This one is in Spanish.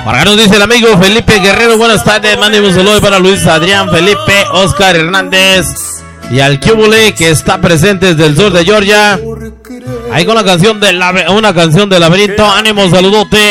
Por acá nos dice el amigo Felipe Guerrero, buenas tardes, mándeme un saludo para Luis Adrián, Felipe, Oscar Hernández y al Cúbule que está presente desde el sur de Georgia. Ahí con la canción de una canción de Laberinto, ánimo, saludote.